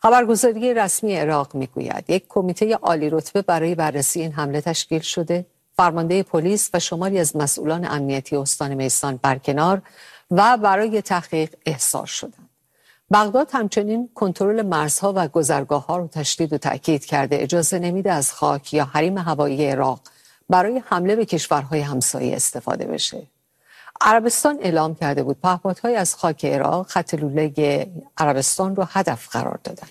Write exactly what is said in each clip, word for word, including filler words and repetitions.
خبرگزاری رسمی عراق میگوید یک کمیته عالی رتبه برای بررسی این حمله تشکیل شده. فرمانده پلیس و شماری از مسئولان امنیتی استان میسان برکنار و برای تحقیق احضار شدند. بغداد همچنین کنترل مرزها و گذرگاه‌ها را تشدید و تأکید کرده اجازه نمیده از خاک یا حریم هوایی عراق برای حمله به کشورهای همسایه استفاده بشه. عربستان اعلام کرده بود پهپادهای از خاک عراق خط لوله عربستان رو هدف قرار دادند.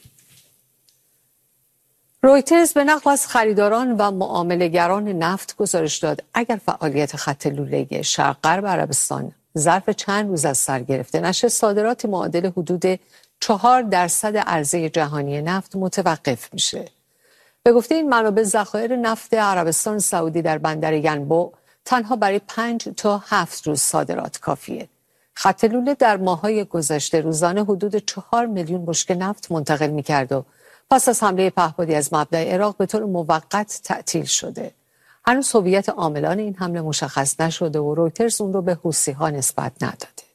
رویترز به نقل از خریداران و معامله‌گران نفت گزارش داد اگر فعالیت خط لوله شرق غرب عربستان ظرف چند روز از سر گرفته نشه، صادرات معادل حدود چهار درصد عرضه جهانی نفت متوقف میشه. به گفته این منابع، ذخایر نفت عربستان سعودی در بندر ینبع تنها برای پنج تا هفت روز صادرات کافیه. خط لوله در ماه‌های گذشته روزانه حدود چهار میلیون بشکه نفت منتقل می‌کرد و پس از حمله پهپادی از مبدأ عراق به طور موقت تعطیل شده. هنوز هویت عاملان این حمله مشخص نشده و رویترز اون رو به حوثی‌ها نسبت نداده.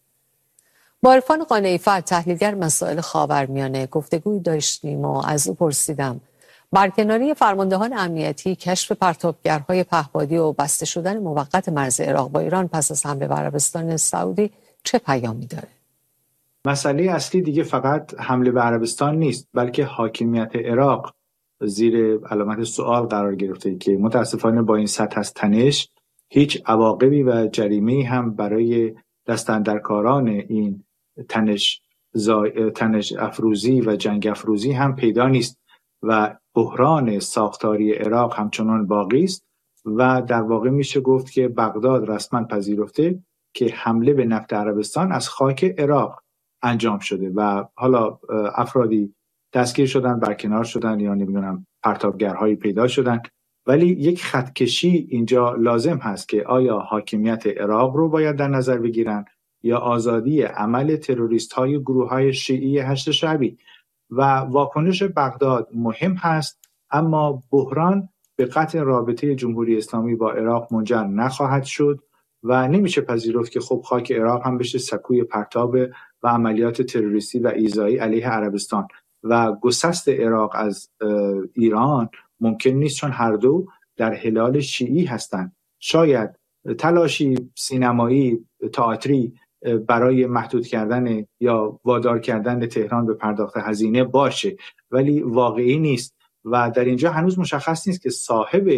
با عرفان قانعی‌فر، تحلیلگر مسائل خاورمیانه، گفتگوی داشتیم و از او پرسیدم برکناری فرماندهان امنیتی، کشف پرتابگرهای پهپادی و بسته شدن موقت مرز عراق با ایران پس از حمله به عربستان سعودی چه پیامی داره؟ مسئله اصلی دیگه فقط حمله به عربستان نیست، بلکه حاکمیت عراق زیر علامت سوال قرار گرفته که متاسفانه با این سطح از تنش هیچ عواقبی و جریمه‌ای هم برای دستاندرکاران این تنش زا... تنش افروزی و جنگ افروزی هم پیدا نیست و بحران ساختاری عراق همچنان باقی است و در واقع میشه گفت که بغداد رسما پذیرفته که حمله به نفت عربستان از خاک عراق انجام شده و حالا افرادی دستگیر شدن، برکنار شدن یا نمیدونم پرتابگرهایی پیدا شدن، ولی یک خطکشی اینجا لازم هست که آیا حاکمیت عراق رو باید در نظر بگیرن یا آزادی عمل تروریست های گروه های شیعی هشت شعبی. و واکنش بغداد مهم هست، اما بحران به قطع رابطه جمهوری اسلامی با عراق منجر نخواهد شد و نمیشه پذیرفت که خب خاک عراق هم بشه سکوی پرتاب و عملیات تروریستی و ایذایی علیه عربستان و گسست عراق از ایران ممکن نیست، چون هر دو در هلال شیعی هستند. شاید تلاشی سینمایی، تئاتری برای محدود کردن یا وادار کردن تهران به پرداخت هزینه باشه، ولی واقعی نیست و در اینجا هنوز مشخص نیست که صاحب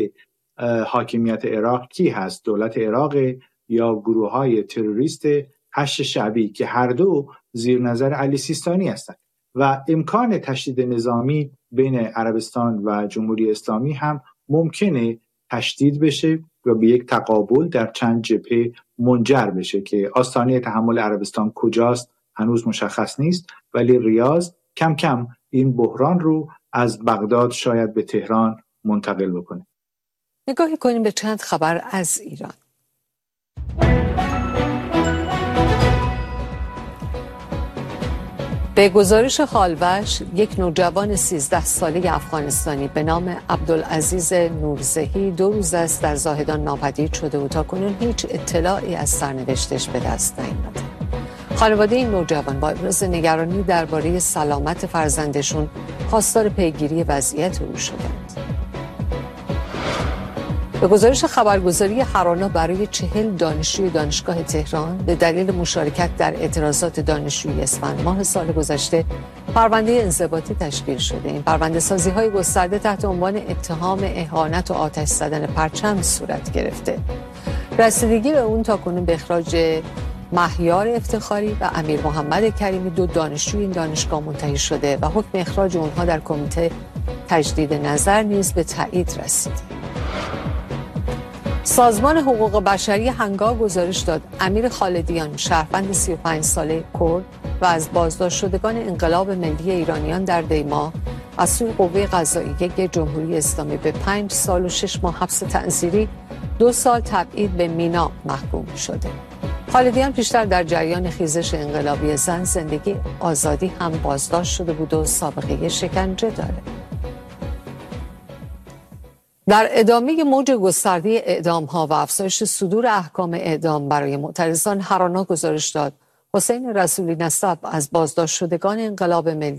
حاکمیت عراق کی هست، دولت عراق یا گروه‌های تروریست هشت شعبی که هر دو زیر نظر علی سیستانی هستند و امکان تشدید نظامی بین عربستان و جمهوری اسلامی هم ممکنه تشدید بشه و به یک تقابل در چند جبهه منجر بشه که آستانه تحمل عربستان کجاست هنوز مشخص نیست، ولی ریاض کم کم این بحران رو از بغداد شاید به تهران منتقل بکنه. نگاهی کنیم به چند خبر از ایران. به گزارش خالوش، یک نوجوان سیزده ساله افغانستانی به نام عبدالعزیز نورزهی دو روز است در زاهدان ناپدید شده و تاکنون هیچ اطلاعی از سرنوشتش به دست نیامده. خانواده این نوجوان با ابراز نگرانی درباره سلامت فرزندشون خواستار پیگیری وضعیت او شدند. به گزارش خبرگزاری هرانا، برای چهل دانشجوی دانشگاه تهران به دلیل مشارکت در اعتراضات دانشجویی اسفند ماه سال گذشته پرونده انضباطی تشکیل شده. این پرونده سازی های گسترده تحت عنوان اتهام اهانت و آتش زدن پرچم صورت گرفته. رسیدگی به اون تاکنون به اخراج مهیار افتخاری و امیر محمد کریمی، دو دانشجوی این دانشگاه، منتهی شده و حکم اخراج اونها در کمیته تجدید نظر نیز به تایید رسیده. سازمان حقوق بشری هنگا گزارش داد امیر خالدیان، شهروند سی و پنج ساله کرد و از بازداشت شدگان انقلاب ملی ایرانیان در دیما، از سوی قوه قضاییه جمهوری اسلامی به پنج سال و شش ماه حبس تعزیری، دو سال تبعید به مینا محکوم شده. خالدیان پیشتر در جریان خیزش انقلابی زن زندگی آزادی هم بازداشت شده بود و سابقه شکنجه داره. در ادامه موج گسترده اعدام‌ها و افزایش صدور احکام اعدام برای معترضان، هرانا گزارش داد حسین رسولی نسب از بازداشت شدگان انقلاب ملی